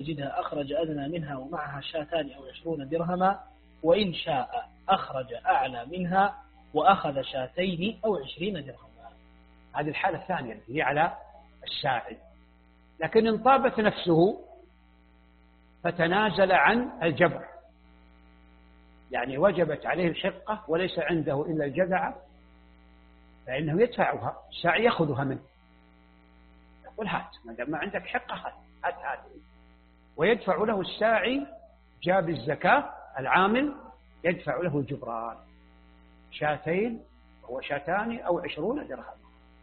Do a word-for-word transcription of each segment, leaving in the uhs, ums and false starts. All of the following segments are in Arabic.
يجدها أخرج أدنى منها ومعها شاتان أو عشرون درهما، وإن شاء أخرج أعلى منها وأخذ شاتين أو عشرين درهما. هذه الحالة الثانية التي هي على الساعي. لكن إن طابت نفسه فتنازل عن الجبر، يعني وجبت عليه الحقة وليس عنده إلا الجذعة، فإنه يدفعها، الساعي يأخذها منه، يقول هات، ما دام ما عندك حقة هات هات هات، ويدفع له الساعي جاب الزكاة العامل يدفع له الجبران شاتين هو شاتان أو عشرون درهم،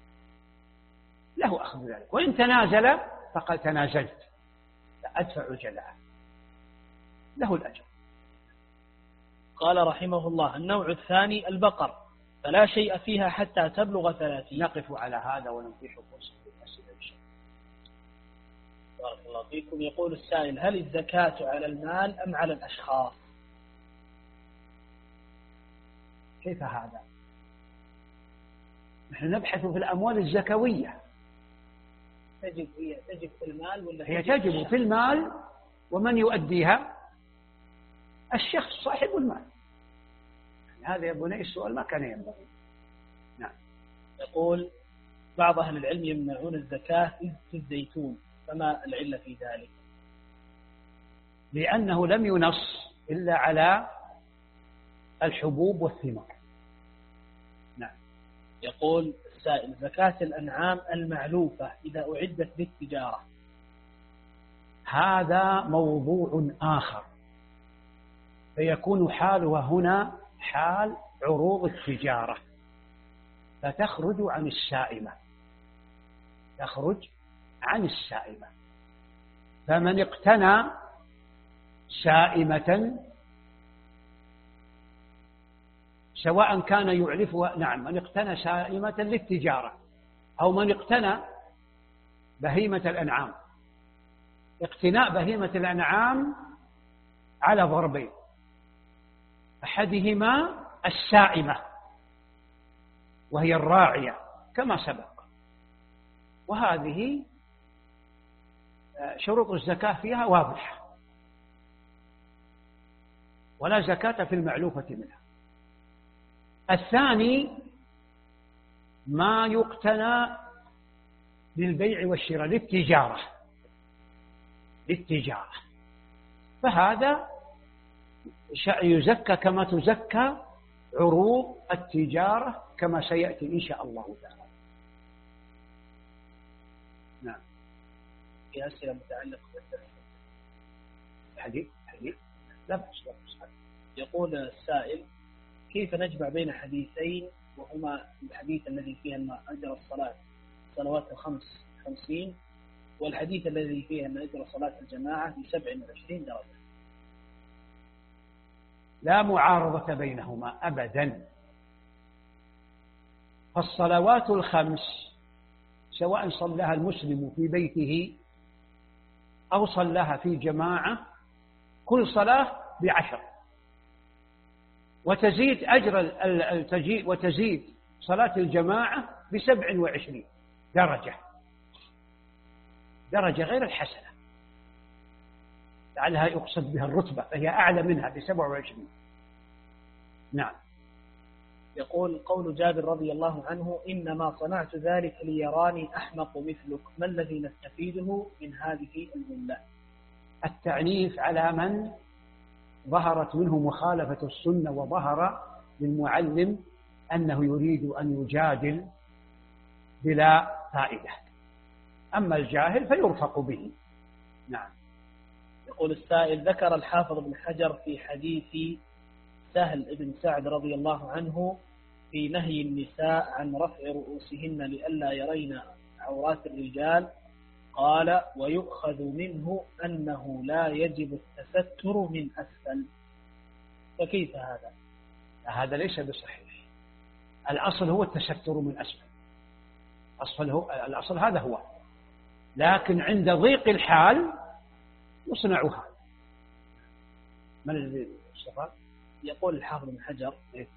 له أخذ ذلك. وإن تنازل فقد تنازلت أدفع الجذعة، له الأجر. قال رحمه الله: النوع الثاني البقر، فلا شيء فيها حتى تبلغ ثلاثين. نقف على هذا ونتيح فرصة الأسئلة إن شاء الله. بارك الله فيكم. يقول السائل: هل الزكاة على المال أم على الأشخاص؟ كيف هذا؟ نحن نبحث في الأموال الزكوية. تجب هي تجب في المال ولا هي تجب في المال، ومن يؤديها؟ الشخص صاحب المال. هذا يا بني السؤال ما كان ينبغي. نعم. يقول: بعض أهل العلم يمنعون الزكاة في الزيتون، فما العلة في ذلك؟ لأنه لم ينص إلا على الحبوب والثمار. نعم. يقول السائل: زكاة الأنعام المعلوفة إذا أعدت للتجارة. هذا موضوع آخر، فيكون حالها هنا حال عروض التجارة، فتخرج عن السائمة، تخرج عن السائمة. فمن اقتنى سائمة سواء كان يعرفها، نعم، من اقتنى سائمة للتجارة أو من اقتنى بهيمة الأنعام. اقتناء بهيمة الأنعام على ضربين: أحدهما السائمة وهي الراعية كما سبق، وهذه شروط الزكاة فيها واضحة، ولا زكاة في المعلوفة منها. الثاني ما يقتنى للبيع والشراء للتجارة للتجارة فهذا يزكى كما تزكى عروض التجارة كما سيأتي إن شاء الله تعالى. نعم. في أسئلة متعلقة بالدرس. حديث حديث لا بأس لا بأس. يقول السائل: كيف نجمع بين حديثين وهما الحديث الذي فيه أن أجر الصلاة صلوات الخمس خمسين، والحديث الذي فيه أن أجر صلاة الجماعة بسبع وعشرين درجة؟ لا معارضة بينهما أبدا. فالصلوات الخمس سواء صلىها المسلم في بيته أو صلىها في جماعة كل صلاة بعشر، وتزيد أجر التجيء وتزيد صلاة الجماعة بسبع وعشرين درجة، درجة غير الحسنة، لعلها يقصد بها الرتبة، فهي أعلى منها بسبع وعشرين. نعم. يقول: قول جابر رضي الله عنه: إنما صنعت ذلك ليراني أحمق مثلك، ما الذي نستفيده من هذه الجملة؟ التعنيف على من ظهرت منه مخالفة السنة، وظهر للمعلم أنه يريد أن يجادل بلا فائدة، أما الجاهل فيرفق به. نعم. يقول السائل: ذكر الحافظ بن حجر في حديث سهل بن سعد رضي الله عنه في نهي النساء عن رفع رؤوسهن لئلا يرين عورات الرجال، قال: ويؤخذ منه أنه لا يجب التستر من أسفل. فكيف هذا؟ هذا ليس بصحيح. الأصل هو التستر من أسفل، الأصل, هو الأصل هذا هو، لكن عند ضيق الحال يصنع هذا. من الذي استفاد؟ يقول الحافظ بن حجر: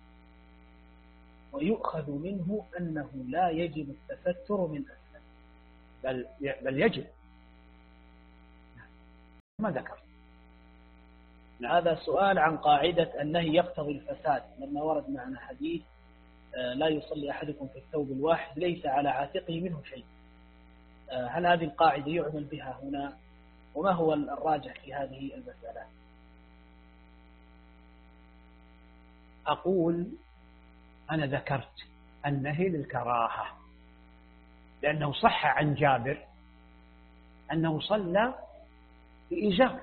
ويؤخذ منه أنه لا يجب التستر من أسفل، بل, بل يجب. ما ذكر. هذا سؤال عن قاعدة النهي يقتضي الفساد، لما ورد معنا حديث لا يصلي أحدكم في الثوب الواحد ليس على عاتقه منه شيء. هل هذه القاعدة يعمل بها هنا؟ وما هو الراجح في هذه المسألة؟ أقول أنا ذكرت النهي للكراهة، لأنه صح عن جابر أنه صلى بإزار،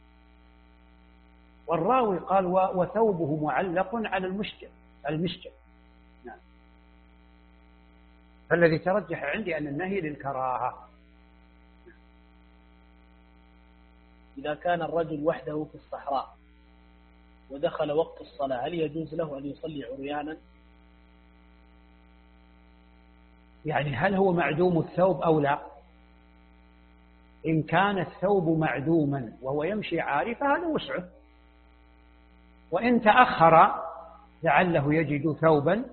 والراوي قال وثوبه معلق على المشجع على المشجع. نعم. فالذي ترجح عندي أن النهي للكراهة. إذا كان الرجل وحده في الصحراء ودخل وقت الصلاة هل يجوز له أن يصلي عريانا؟ يعني هل هو معدوم الثوب أو لا؟ إن كان الثوب معدوما وهو يمشي عاري فهذا وسعه، وإن تأخر لعله يجد ثوبا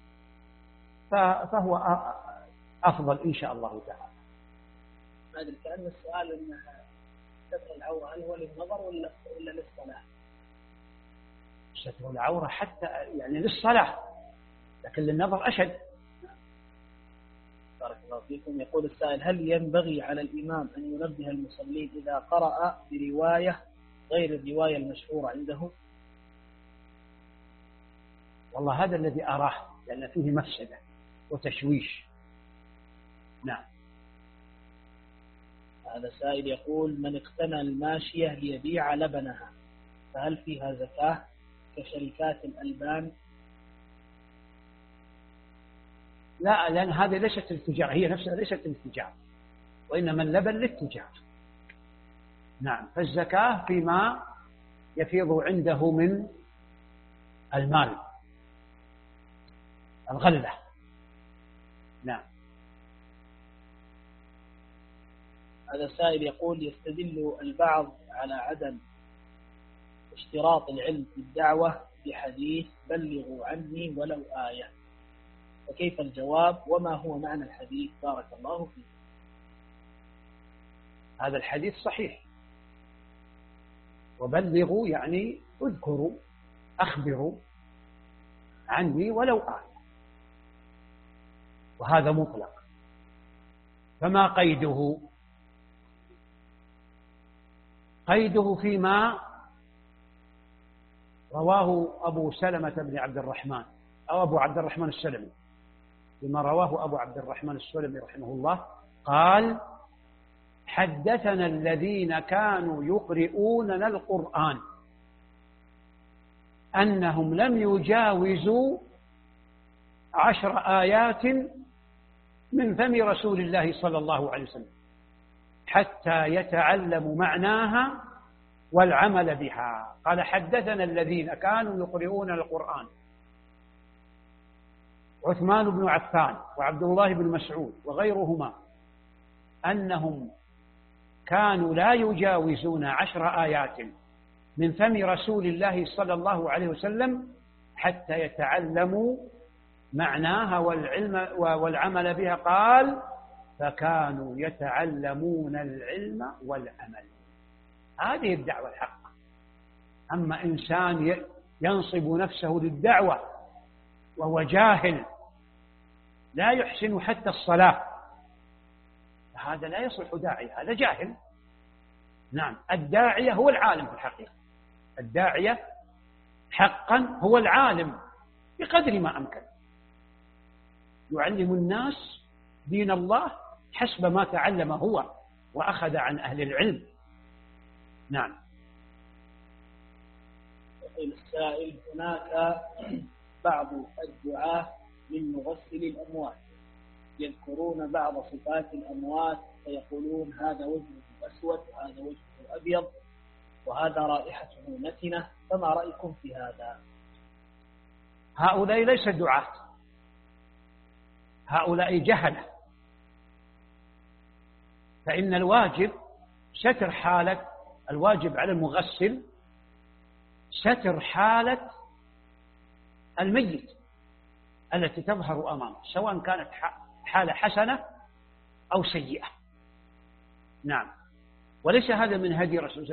فهو أفضل إن شاء الله تعالى. ما أدري، كأن السؤال أن ستر العورة هل هو للنظر ولا ولا للصلاة؟ ستر العورة حتى يعني للصلاة، لكن للنظر أشد. بارك الله فيكم. يقول السائل هل ينبغي على الإمام أن ينبه المصلين إذا قرأ برواية غير الرواية المشهورة عنده؟ والله هذا الذي أراه، لأن فيه مفسدة وتشويش. نعم. هذا سائل يقول من اقتنى الماشية ليبيع لبنها فهل فيها زكاة كشركات الألبان؟ لا، لأن هذه ليست التجارة، هي نفسها ليست التجارة، وإنما اللبن للتجارة. نعم. فالزكاة فيما يفيض عنده من المال، الغلة. نعم. هذا سائل يقول يستدل البعض على عدم اشتراط العلم في الدعوة بحديث بلغوا عني ولو آية، فكيف الجواب وما هو معنى الحديث؟ بارك الله فيك. هذا الحديث صحيح، وبلغوا يعني اذكروا أخبروا عني ولو آية، وهذا مطلق. فما قيده؟ قيده فيما رواه أبو سلمة بن عبد الرحمن أو أبو عبد الرحمن السلمي، فيما رواه أبو عبد الرحمن السلمي رحمه الله قال حدثنا الذين كانوا يقرؤوننا القرآن أنهم لم يجاوزوا عشر آيات من فم رسول الله صلى الله عليه وسلم حتى يتعلموا معناها والعمل بها. قال حدثنا الذين كانوا يقرؤون القرآن، عثمان بن عفان وعبد الله بن مسعود وغيرهما، أنهم كانوا لا يجاوزون عشر آيات من فم رسول الله صلى الله عليه وسلم حتى يتعلموا معناها والعلم والعمل بها. قال فكانوا يتعلمون العلم والعمل. هذه الدعوة الحقة. أما إنسان ينصب نفسه للدعوة وهو جاهل لا يحسن حتى الصلاة، هذا لا يصلح داعية، هذا جاهل. نعم. الداعية هو العالم في الحقيقة، الداعية حقا هو العالم بقدر ما أمكن، يعلم الناس دين الله حسب ما تعلم هو وأخذ عن أهل العلم. نعم. يقول السائل هناك بعض الدعاة من مغسل الأموات يذكرون بعض صفات الأموات فيقولون هذا وجهه أسود وهذا وجهه أبيض وهذا رائحته نتنة، فما رأيكم في هذا؟ هؤلاء ليس دعاة، هؤلاء جهلة. فإن الواجب ستر حالة، الواجب على المغسل ستر حالة الميت التي تظهر أمامه، سواء كانت حالة حسنة أو سيئة. نعم. وليس هذا من هدي رسول